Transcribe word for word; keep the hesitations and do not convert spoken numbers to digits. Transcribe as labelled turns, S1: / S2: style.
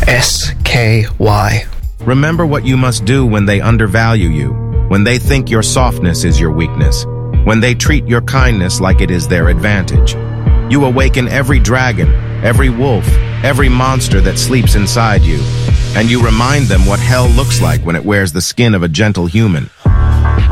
S1: S K Y.
S2: Remember what you must do when they undervalue you, when they think your softness is your weakness, when they treat your kindness like it is their advantage. You awaken every dragon, every wolf, every monster that sleeps inside you, and you remind them what hell looks like when it wears the skin of a gentle human.